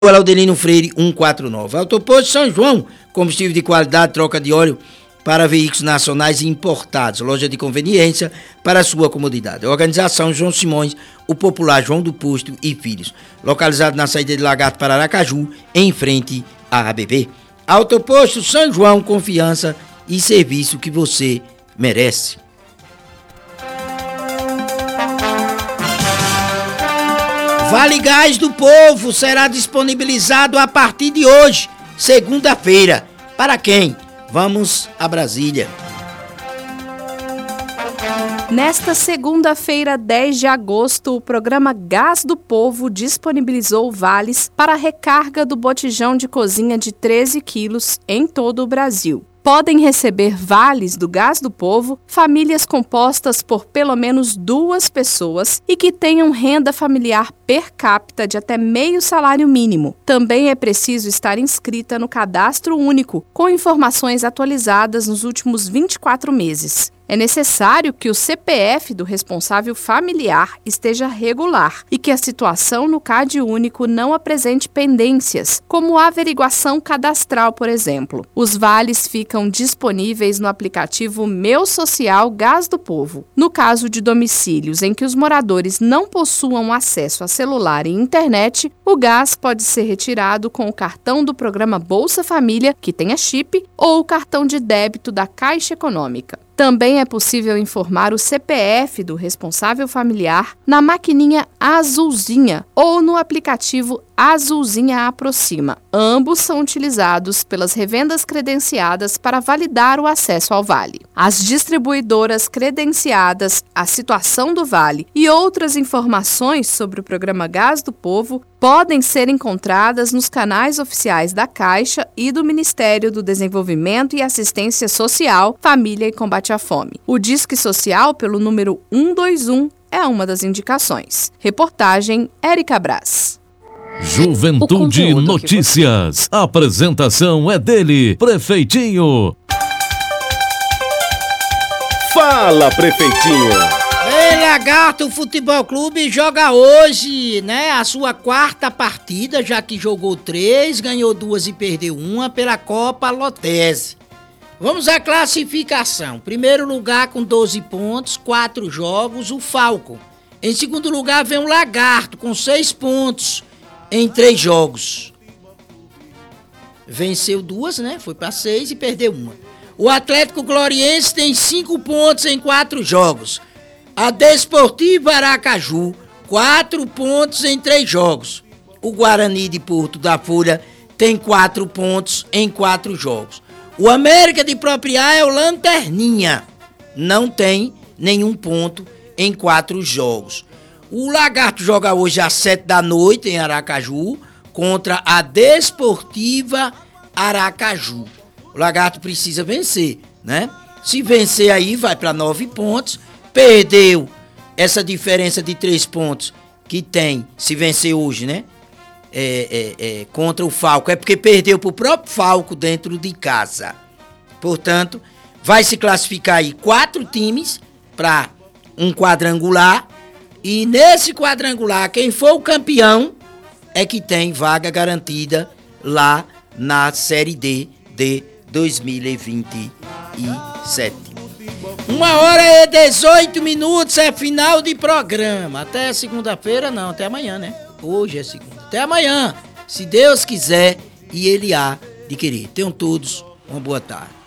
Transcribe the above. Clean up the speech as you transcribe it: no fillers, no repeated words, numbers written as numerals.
Laudelino Freire 149. Autoposto São João, combustível de qualidade, troca de óleo para veículos nacionais e importados. Loja de conveniência para sua comodidade. Organização João Simões, o popular João do Posto e Filhos. Localizado na saída de Lagarto para Aracaju, em frente à ABB. Autoposto São João, confiança e serviço que você merece. Vale Gás do Povo será disponibilizado a partir de hoje, segunda-feira. Para quem? Vamos a Brasília. Nesta segunda-feira, 10 de agosto, o programa Gás do Povo disponibilizou vales para a recarga do botijão de cozinha de 13 quilos em todo o Brasil. Podem receber vales do Gás do Povo famílias compostas por pelo menos 2 pessoas e que tenham renda familiar per capita de até meio salário mínimo. Também é preciso estar inscrita no Cadastro Único, com informações atualizadas nos últimos 24 meses. É necessário que o CPF do responsável familiar esteja regular e que a situação no Cade Único não apresente pendências, como a averiguação cadastral, por exemplo. Os vales ficam disponíveis no aplicativo Meu Social Gás do Povo. No caso de domicílios em que os moradores não possuam acesso a celular e internet, o gás pode ser retirado com o cartão do programa Bolsa Família, que tenha chip, ou o cartão de débito da Caixa Econômica. Também é possível informar o CPF do responsável familiar na maquininha azulzinha ou no aplicativo Azulzinha Aproxima. Ambos são utilizados pelas revendas credenciadas para validar o acesso ao vale. As distribuidoras credenciadas, a situação do vale e outras informações sobre o programa Gás do Povo podem ser encontradas nos canais oficiais da Caixa e do Ministério do Desenvolvimento e Assistência Social, Família e Combate à Fome. O Disque Social pelo número 121 é uma das indicações. Reportagem Érica Brás. Juventude Notícias. A apresentação é dele, Prefeitinho. Fala, Prefeitinho. Lagarto Futebol Clube joga hoje, né, a sua 4ª partida, já que jogou 3, ganhou 2 e perdeu 1 pela Copa Lotese. Vamos à classificação. Primeiro lugar com 12 pontos, 4 jogos, o Falcon. Em segundo lugar vem o Lagarto com 6 pontos em 3 jogos. Venceu 2, né, foi para 6 e perdeu 1. O Atlético Gloriense tem 5 pontos em 4 jogos. A Desportiva Aracaju, 4 pontos em 3 jogos. O Guarani de Porto da Folha tem 4 pontos em 4 jogos. O América de Propriá é o Lanterninha, não tem nenhum ponto em 4 jogos. O Lagarto joga hoje às 7 da noite em Aracaju contra a Desportiva Aracaju. O Lagarto precisa vencer, né? Se vencer aí vai para 9 pontos. Perdeu essa diferença de 3 pontos que tem, se vencer hoje, né? Contra o Falco. É porque perdeu pro próprio Falco dentro de casa. Portanto, vai se classificar aí 4 times para um quadrangular. E nesse quadrangular, quem for o campeão é que tem vaga garantida lá na Série D de 2027. 1h18, é final de programa. Até segunda-feira não, até amanhã, né? Hoje é segunda. Até amanhã, se Deus quiser e Ele há de querer. Tenham todos uma boa tarde.